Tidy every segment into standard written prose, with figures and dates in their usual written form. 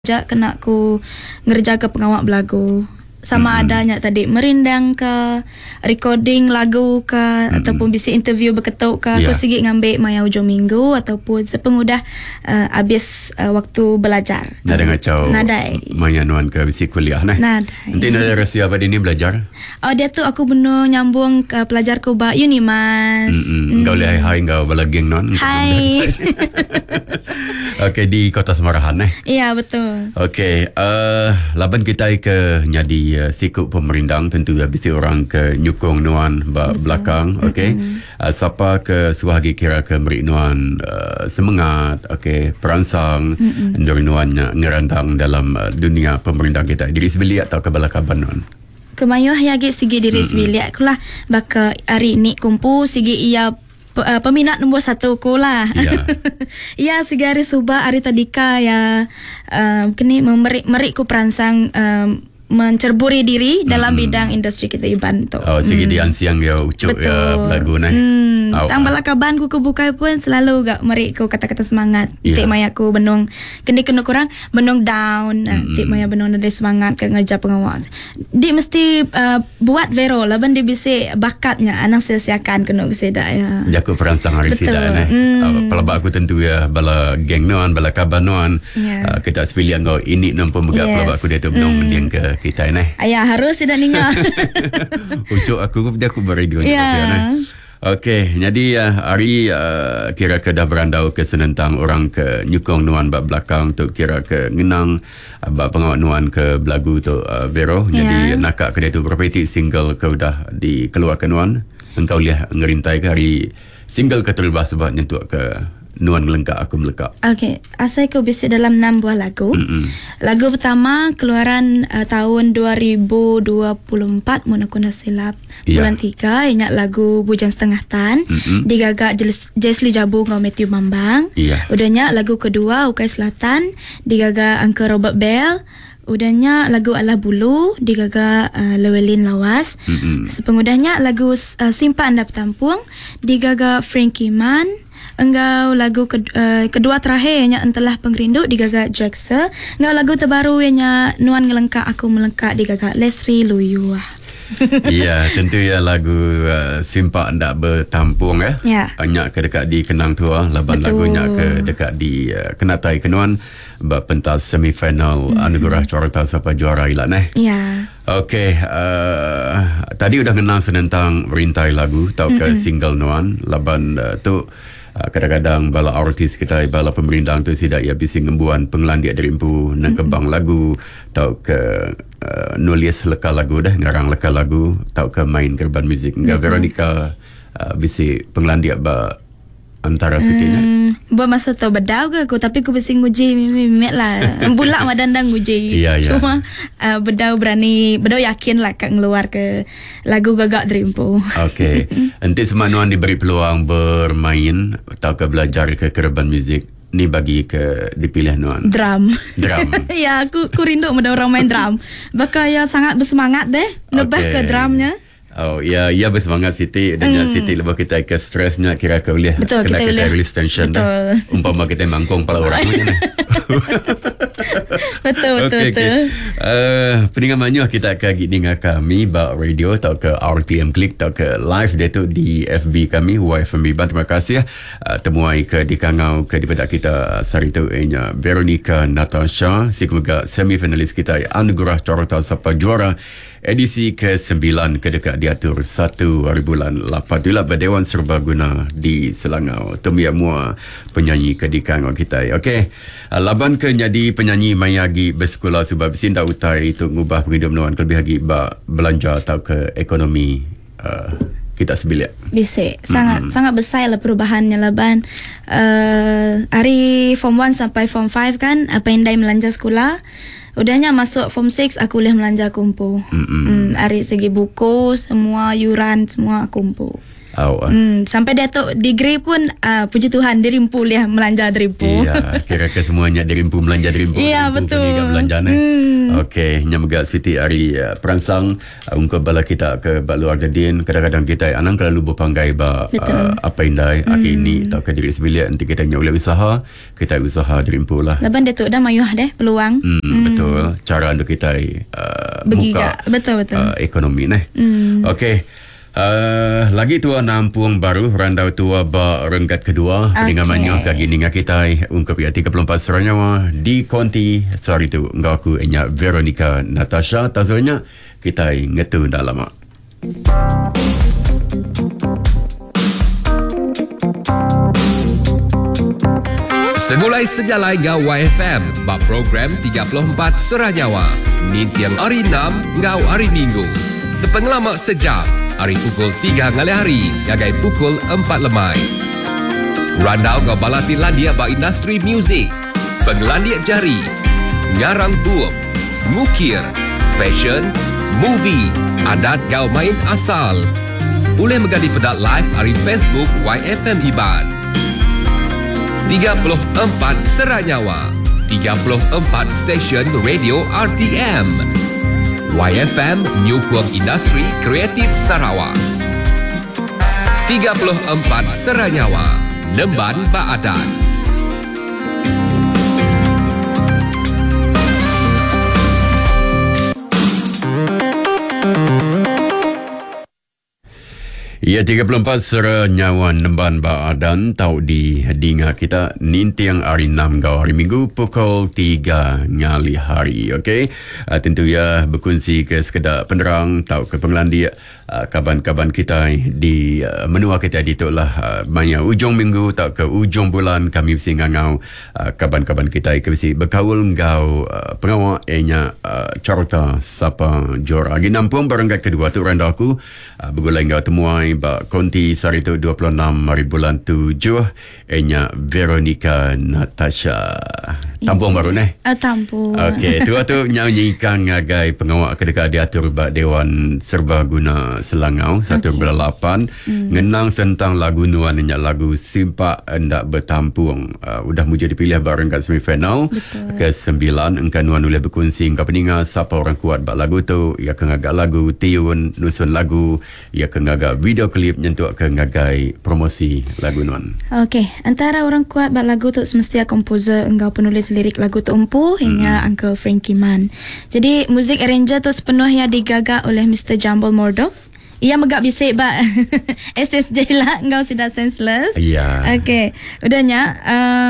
kena aku ngerjaga pengawak belagu sama adanya tadi merindang ke recording lagu ke ataupun bisi interview berketuk ke aku sikit ngambil maya hujung minggu ataupun sepengudah habis waktu belajar nada ngacau maya nuan ke bisi kuliah nadai nanti nada rahsia apa ini belajar dia tu aku benar nyambung ke pelajar ku ba Unimas kau lihat hai kau bala geng non hai Okey, di Kota Semarahan iya betul. Okey, laban kita ke nyadi sikut pemerintah tentu habis orang ke nyukung nuan belakang. Okey, siapa ke suahagi kira ke beri nuan semangat, okey, perangsang dari nuan ngerantang dalam dunia pemerintah kita. Diri sebelia atau ke belakaban nuan? Kemayuh yagi sigi diri sebelia kulah baka hari ni kumpul sigi ia peminat nombor 1 ko lah. Ya segari subah hari tadika ya kini merik ku perangsang mencerburi diri dalam bidang industri kita dibantu. Segi dian siang ya ucuk ya lagu tang balakaban ku kebuka pun selalu gak merik ku kata-kata semangat. Tik maya ku benung kini kena kurang benung down. Tik maya benung ada semangat ke ngerja pengawas. Di mesti buat vero lah ben dia bisa bakatnya anak sia-siakan kena keseda ya. Jaku perangsang hari sida pelabak aku tentu ya bala geng nuan bala kaban nuan kita sepilihan kau ini nampu megak pelabak aku dia tu benung mendiang ke kita ayah harus tidak ningal. Ucuk aku dia aku beri dia. Okey, jadi hari kira ke dah berandau ke senentang orang ke nyukong nuan bab belakang tu kira ke ngenang bab pengawak nuan ke belagu tu Vero. Jadi nakak kedai tu berapa titik single ke dah dikeluarkan nuan. Engkau lihat ngerintai ke hari single ke terlepas sebab nyentuh ke nuan melengkap aku melekap. Okey, asal aku bisa dalam 6 buah lagu. Lagu pertama keluaran tahun 2024 mun aku nak silap. Bulan 3 ingat lagu Bujang Setengah Tan digagak Jesli Jabu ngau Matthew Mambang. Udahnya lagu kedua Ukai Selatan digagak Angka Robert Bell. Udahnya lagu Alah Bulu digaga Llewellyn Lawas. Sepengudahnya lagu Simpan Anda Petampung digaga Frankie Man. Enggau lagu kedua terakhir yang Entelah Pengerindu digaga Jacksa. Enggau lagu terbaru yang Nuan Ngelengkak Aku Melengkak digaga Leslie Luyuah. Ya, tentu ya lagu Simpak Ndak Bertampung Banyak ke dekat di Kenang Tua. Laban lagunya ke dekat di Kenatai Kenuan bab pentas semifinal Anugerah Corata Siapa Juara Ilan Okey, tadi udah kenal senentang rintai lagu tau ke single Nuan. Laban tu kadang-kadang bala artis kita bala pemerintah tu tidak ia bisa ngembuan penglandia dari impu nang kebang lagu tau ke nulis leka lagu ngarang leka lagu tau ke main gerban muzik Veronica bisa penglandia ba antara sitinya buat masa tu bedau ke aku tapi aku bisa nguji mimet lah bulak madandang nguji cuma bedau yakin lah kak ngeluar ke lagu gagak Dreampo. Okey, nanti semua nuan diberi peluang bermain atau ke belajar ke kerban muzik ni bagi ke dipilih nuan drum. Ya aku rindu ada orang main drum bakal ya sangat bersemangat nebah ke drumnya. Ya bersemangat Siti dan Siti lepas kita ke stresnya kira ke boleh kena kita release tension umpama kita mangkung pala orang betul. Peningamannya kita akan dengan kami ba radio atau ke RTM Click atau ke live dia tu di FB kami YFM Ban. Terima kasih temuai ke di kangau ke di pedak kita sari tu Veronica Natasha sikuga semifinalis kita Anugerah Corata Siapa Juara edisi ke-9 ke dekat diatur 1 hari bulan 8 itulah Berdewan Serbaguna di Selangor. Temia mua penyanyi kedikang kita. Okey. Laban ke jadi penyanyi mayagi bersekolah sebab sinda utai itu ngubah penghidup nuan lebih lagi belanja atau ke ekonomi kita sebilik. Bisa sangat besar lah perubahannya laban hari form 1 sampai form 5 kan apa yang melanja sekolah. Udahnya masuk form 6 aku boleh melanja kumpul. Dari segi buku semua yuran semua kumpul. Sampai Datuk degree pun puji Tuhan dirimpu liah melanja dirimpu. Iya, kira-kira semuanya dirimpu melanja dirimpu. Iya, betul. Pergi belanja ni. Okey, nyamaga Siti Ari perangsang ungkap bala kita ke luar dadin. Kadang-kadang kita anang kalau berpanggai apa indai akini atau ke diri sebilik nanti kita nyoleh usaha, kita usaha dirimpu lah. Leban Datuk dah mayuh deh peluang. Betul. Cara untuk kita buka betul. Ekonomi ni. Okey. Lagi tua Nampuang baru randau tua ba renggat kedua dengan manyo kagi ninga kita ungkap ya 34 Saranyawa di konti sorry tu engkau aku enya Veronica Natasha tazornya kita ngetu dah lama. Semulai sejalai ngau YFM ba program 34 Saranyawa ni tiang hari 6 ngau hari Minggu sepengalamak sejam hari pukul 3 ngali hari gagai pukul 4 lemai. Randau ngau balati landia ba industri muzik, penglandia jari, ngarang buuk, ngukir, fashion, movie, adat ngau main asal. Boleh megadi pedat live hari Facebook YFM Iban. 34 Saranyawa, 34 stesen radio RTM. YFM Nyukuang Industri Kreatif Sarawak. 34 Saranyawa, Nemban Baadan. Ya 34 Saranyawa Nemban Baadan tau di dinga kita nintiang hari 6 gau hari Minggu pukul 3 ngali hari. Okey. Tentu ya berkongsi ke sekedar penerang tau ke penglandia kaban-kaban kita di menua kita di tu lah banyak ujung minggu tau ke ujung bulan kami mesti ngau kaban-kaban kita ke mesti berkaul ngau pengawak enya carta sapa jora. Lagi Nampuang barangkat kedua tu randa aku bergulai ngau temuai ba konti sari tu 26 hari bulan 7 enya Veronica Natasha. Tampuang baru ni? Tampuang. Okey, tu nyanyikan ngagai pengawak kedekat diatur ba Dewan Serbaguna Selangau 1/8 ngenang tentang lagu nuan nya lagu Simpak Hendak Bertampuang. Udah muja dipilih bareng kat semifinal ke-9 engkan nuan boleh berkongsi engkau peningat siapa orang kuat bak lagu tu, ia kengagak lagu tiun nusun lagu, ia kengagak video klip nyentuk kengagai promosi lagu nuan. Okey, antara orang kuat bak lagu tu semestinya komposer engkau penulis lirik lagu tu umpu hingga Uncle Frankie Man. Jadi muzik arranger tu sepenuhnya digagak oleh Mr. Jambal Mordo. Ia megak bisik ba SSJ lah engkau sudah senseless. Ya. Okey, udahnya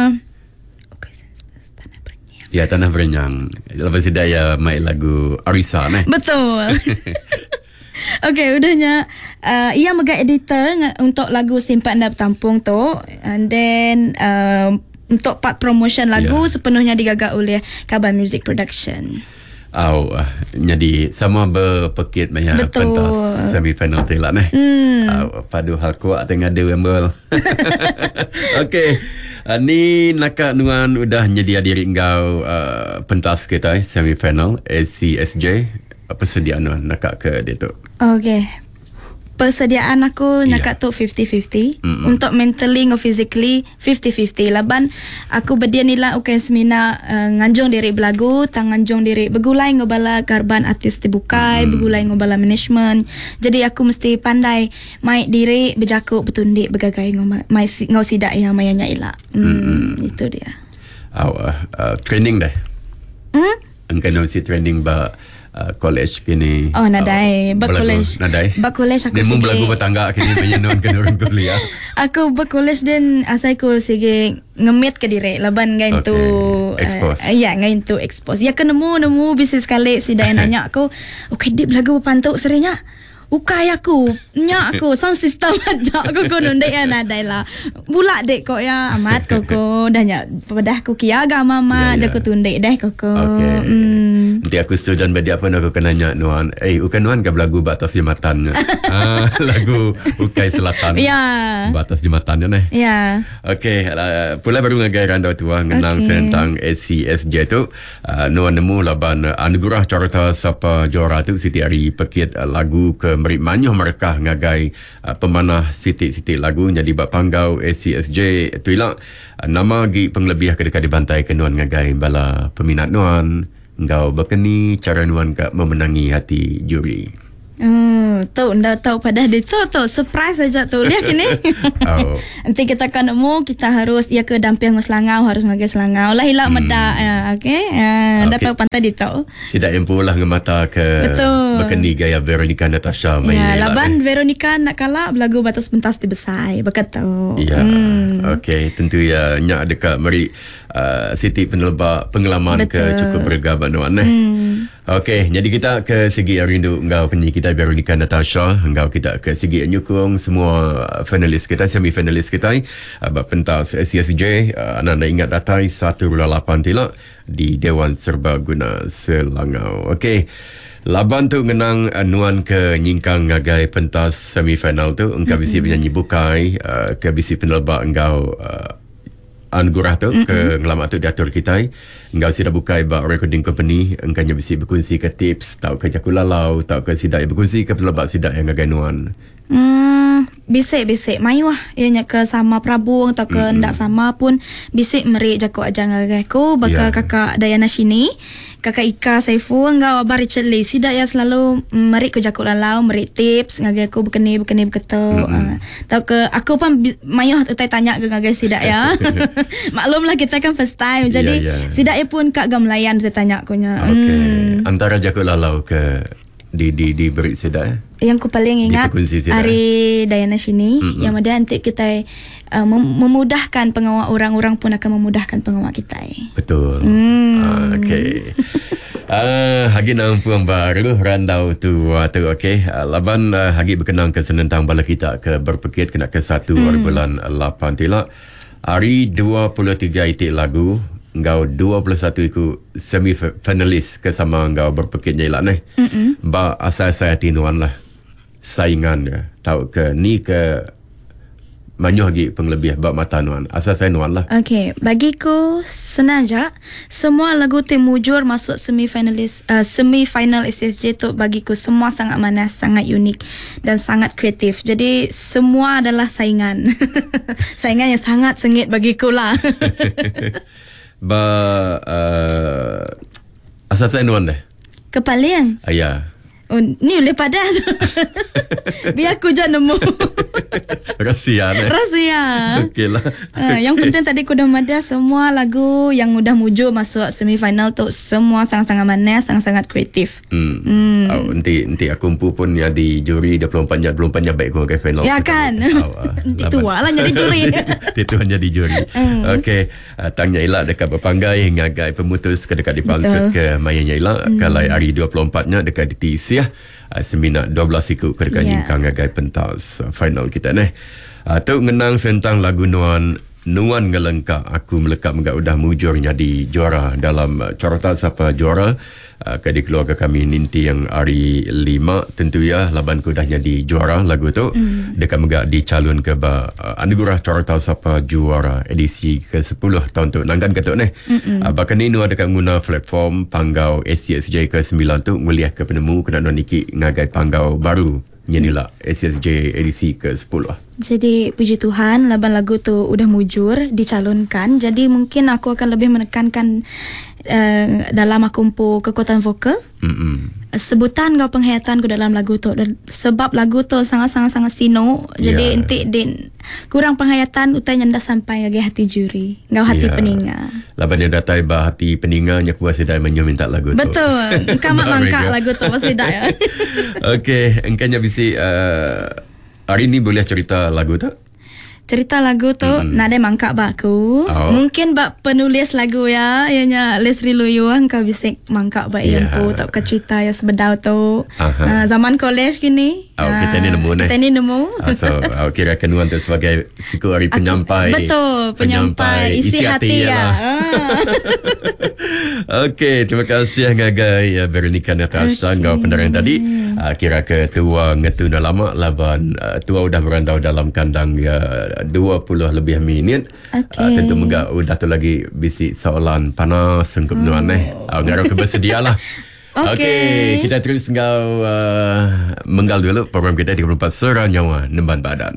Tanah Berenyang. Ya, Tanah Berenyang. Lepas itu dia main lagu Arisa ni. Betul. Okey, udahnya ia megak editor untuk lagu Simpak Hendak Bertampuang tu, and then untuk part promotion lagu sepenuhnya digagak oleh Kaban Music Production. Jadi sama berpekit banyak pentas semifinal tu lah ni. Padu hal kuat tengah dia wembel. Okey. Ni nakak nuan udah nyedia diri engkau pentas kita semifinal SCSJ. Persediaan nuan nakak ke dia tu? Okey. Persediaan aku nakak tu 50-50. Untuk mentally atau physically 50-50. Laban aku berdia nila ukai seminar nganjong diri belagu, tang nganjong diri begulai ngobala karban artis dibukai, begulai ngobala management. Jadi aku mesti pandai mai diri berjakuk bertundik begagai ngau sidak yang mayanya ila. Itu dia. Training dah. Engkau si training ba college kini. Nadai college. College aku dia mau belagu bertangga kini banyak non kenurun kuliah. Aku college dan asal aku sige ngemit ke diri laban ngain tu expose. Ngain tu expose. Ya ke nemu bisnes sekali si dah nanya aku, "Okey, dia belagu pantuk serinya." Ukai aku nyak aku sound system aja aku nundek ya nadai lah bulak dek kok ya amat koko dah nyak pedah aku kiaga mama jago tundek deh koko. Nanti aku student bedi apa nak aku kena nyak nuan ukan nuan ke lagu batas jembatan lagu Ukai Selatan batas jembatannya nih pula baru ngagai randau tua ngenang tentang SCSJ tu nuan nemu laban anugerah carta siapa juara tu Siti Ari pekit lagu ke merik manyuh merekah ngagai pemanah sitik-sitik lagu jadi bak panggau ACSJ tu ilah nama gi penglebih kedekat dibantai kenuan ngagai bala peminat nuan ngau berkeni cara nuan ka memenangi hati juri. Tahu ndak tahu pada dia tahu surprise saja tu lihat kini. Nanti kita akan nemu kita harus ia ke dampil Selangau harus ngagai Selangau lah hilak medak okey ndak tahu pantai dia tahu sidak yang pula ngemata ke berkeni gaya Veronica Natasha ya laban Veronica nak kalah lagu batas pentas di besai berkata ya okey tentu ya nyak dekat meri Siti penelbak pengalaman ke cukup bergaban nuan okey jadi kita ke segi rindu engkau penyanyi kita Veronica Natasha engkau kita ke segi nyukung semua finalis kita semi-finalis kita pentas SCSJ anda ingat datai 1.8 tilak di Dewan Serbaguna Selangau. Okey. Laban tu ngenang nuan ke nyingkang ngagai pentas semifinal tu engkau bisi penyanyi bukai ke bisi penelbak engkau anugerah tu ke ngelamat tu diatur kita engkau sudah bukai bak recording company engkau bisi berkongsi ke tips tau ke jakulalau tau ke sidak berkongsi ke penelbak sidak yang ngagai nuan bisik mayuah ianya ke sama Prabu atau ke ndak sama pun bisik merik jako ajang ngagaiku baka kakak Dayana Shini kakak Ika Saiful engkau abah Richard Lee sidak ya selalu merik ke jako lalau merik tips ngagaiku berkeni beketo tau ke aku pun mayuah utai tanya ke ngagai sidak ya maklumlah kita kan first time jadi sidak ya pun kak gamlayan saya tanya kunya antara jako lalau ke di beri sidak yang aku paling ingat hari Dayana Shini yang ada nanti kita memudahkan pengawal orang-orang pun akan memudahkan pengawal kita betul okey hagi nang puang baru randau tu okey laban hagi berkenang ke senentang bala kita ke berpekit kena ke 1 bulan 8 tilak hari 23 itik lagu engkau 21 ikut semi-finalis ke sama engkau berpekit nyailah ni ba asal-asal hati nuan lah saingan ya tahu ke ni ke manyuh lagi penglebih bab mata nuan asal saya nuan lah. Okey bagiku senaja semua lagu tim mujur masuk semi-final SSJ tu bagiku semua sangat manas sangat unik dan sangat kreatif jadi semua adalah saingan saingan yang sangat sengit bagiku lah. Asal saya nuan deh kepaling ya ni boleh padah biar aku je nemu rahsia okey lah yang penting tadi aku dah madah semua lagu yang udah mujur masuk semifinal tu semua sangat-sangat manis sangat-sangat kreatif nanti aku umpu pun ya di juri 24 jam baik aku ke final ya kan nanti tua lah jadi juri itu hanya di juri okey tanya elak dekat berpanggai ngagai pemutus ke dekat di Pansut ke mayanya elak kalau hari 24 nya dekat di TC seminat 12 ikut ke dekat nyingkang ngagai pentas final kita ni tu ngenang sentang lagu nuan ngelengkak aku melekat menggak udah mujur jadi juara dalam corota siapa juara ke di keluarga kami Ninti yang hari 5 tentu ya laban ku dah jadi juara lagu tu dekat menggak dicalon ke anugerah corota siapa juara edisi ke-10 tahun tu nangkan ketuk ni bahkan ni nu ada kat guna platform panggau SCSJ ke-9 tu nguliah ke penemu kena niki ngagai panggau baru nyanilah SCSJ edisi ke-10 jadi puji Tuhan laban lagu tu udah mujur dicalonkan jadi mungkin aku akan lebih menekankan dalam aku umpu kekuatan vokal sebutan kau penghayatan ku dalam lagu tu dan sebab lagu tu sangat-sangat sino jadi inti din kurang penghayatan utai nyanda sampai lagi hati juri ngau hati peninga laban yang datai bah hati peninga nya kuasa dai menyo minta lagu tu betul engkau mak mangkak lagu tu pasti dah ya okey engkanya bisi hari ni boleh cerita lagu tu cerita lagu tu nada mangkak baku mungkin bak penulis lagu ya ianya Leslie Luyu engkau bisik mangkak bak yang pu tak ke cerita ya sebedau tu zaman college kini kita ni nemu so kira kenuan tu sebagai siku hari penyampai betul penyampai isi hati ya okey terima kasih ngagai Veronica Natasha ngau pendengaran tadi kira ke tua ngetuna lama laban tua udah berandau dalam kandang 20 lebih minit tentu menggak udah tu lagi bisi soalan panas sengkup nuan ngaruh ke bersedia lah Okey, kita terus menggal dulu program kita 34 Seranyawa Nemban Badan.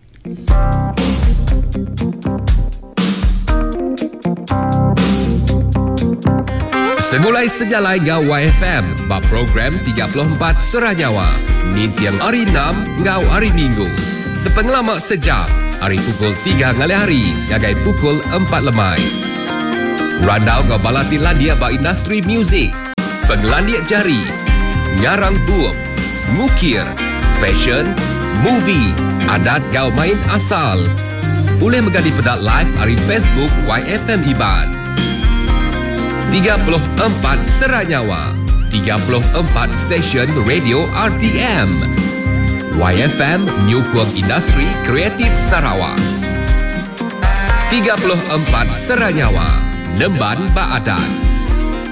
Segulai sejalai ngau YFM ba program 34 Seranyawa. Nintiang hari 6 ngau hari Minggu. Sepengelamak sejak hari pukul 3 ngali hari ngagai pukul 4 lemai. Randau ngau balati landia ba industri muzik. Penglandiak jari, ngarang buuk, ngukir, fashion, movie, adat ngau main asal. Boleh menggadi pedat live hari Facebook YFM Iban. 34 Seranyawa, 34 stesen radio RTM. YFM Nyukung Industri Kreatif Sarawak. 34 Seranyawa, Nemban Baadan.